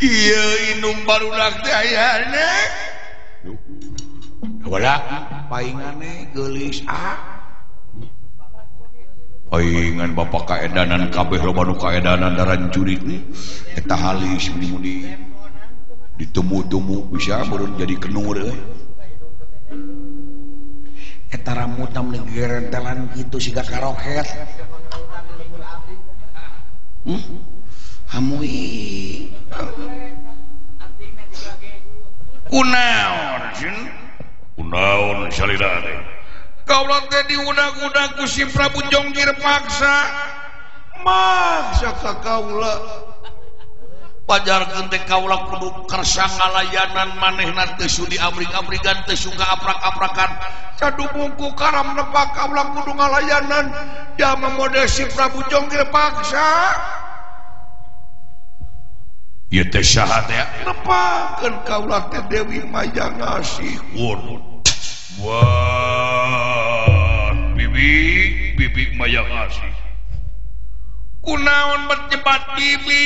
iya inung barudak teh ayana wala paingane geulis paingan bapak kaedanan kabeh loba nu kaedanan daran jurit eta halis muni ditemu-temu bisa meureun jadi kenur eta rambutna meni gerentelan kitu siga karoket hamui kunaon salila teh kaula teh diudag-udag ku si Prabu Jonggir maksa ka kaula pajarkeun teh kaula kudu kersa ngalayanan manehna teu sudi abrig-abrigan teu suka aprak-aprakan sadumuku karam nepak kaula kudu ngalayanan da model si Prabu Jonggir paksa ieu teh saha teh nepakeun kaula teh Dewi Maya ngasih buat bibi Maya ngasih kunaon berjebat bibi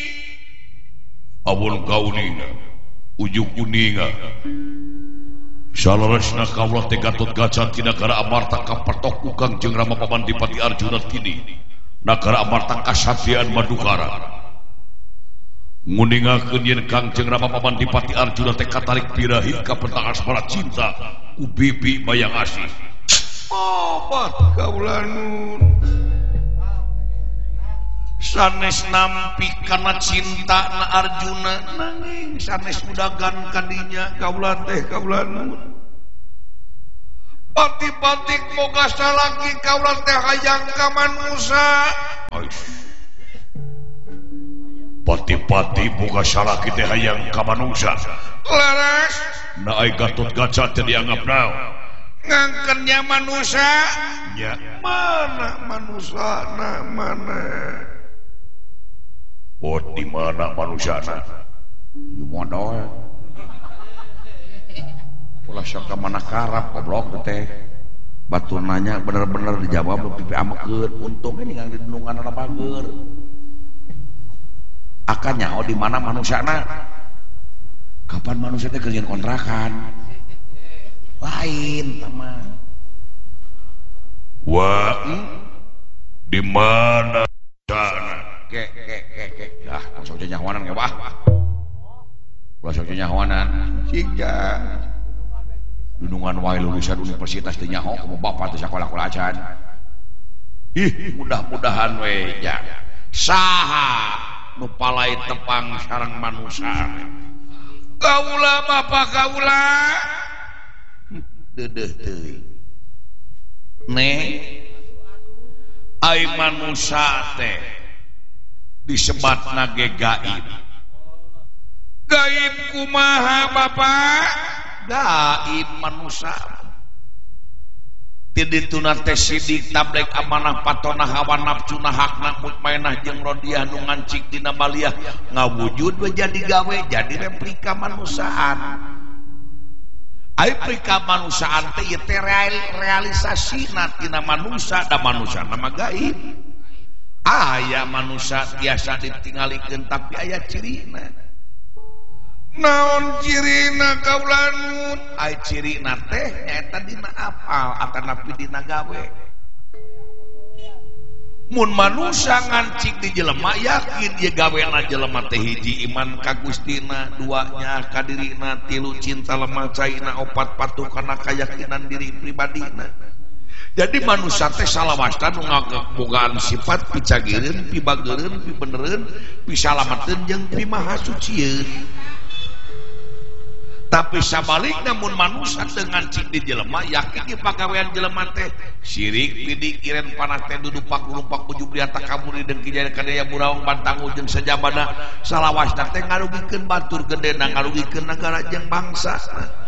awal kauninga ujung kuninga salaresna kaulah teh Gatot Kaca tina kara amarta kapertok kukang jeung Rama Pamandipati Arjuna kini nakara amarta kasatrian Madukara nguningakeun yen Kangjeng Rama Pamandipati Arjuna teh katarik birahi ka petang asmara cinta ku bibi Maya ngasih obat kaula nun sanes nampi kana cinta na Arjuna nanging sanes udagan kadinya kaula teh kaula nun pati-patik boga salaki kaula teh hayang ka manusa pati-pati boga salaki teh hayang ka manusa leres na ai Gatot Kaca teh dianggap naon ngangkennya manusa nya mana manusa na mana di mana manusiana di modal ulah sok mana karap goblok teh batur nanya bener-bener dijawab lu pipi amakeun untung ini ngang didunungan ana bager akan nyaho di mana manusiana kapan manusia teh kerjaan kontrakan lain teman di mana sana ke dah masuk nyahoanan ge wah masuk nyahoanan siga dunungan wae lulusan universitas teh nyaho ku bapak teh sakola-kola acan mudah-mudahan we nya saha nu palai tepang sareng manusia kaula bapak kaula deudeuh teuing ne ai manusia teh disebat nage gaib kumaha bapak gaib manusia tidituna teh sidik tablek amanah patona hawa nafsuna hakna mutmainah jeung rodiah nu ngancik dina baliah ngawujud we jadi gawe jadi replika manusiaan ai replika manusiaan teh ieu teh realisasina tina manusia da manusia nama gaib aya manusia biasa ditinggalikeun tapi aya cirina naon cirina kaula nun ai cirina teh nyaeta dina apal atanapi dina gawe mun manusia ngancik di jelema yakin dia gaweana jelema teh hiji iman ka Gustina dua nya ka dirina tilu cinta lemah caina opat patuh kana keyakinan diri pribadina jadi manusia teh salawasta nu ngabogaan sifat picagireun pibageureun pibenereun pisalameteun jeung pimaha sucieun tapi sabalikna mun manusia teu ngancik di jelema yakin di pagawean jelema teh sirik pidik iren panah teh dudupak lumpak ujub di atak kamuri dan kijaya kadaya murawang bantangu jeung sajabana salawasta teh ngarugikeun batur gedena ngarugikeun nagara jeung bangsa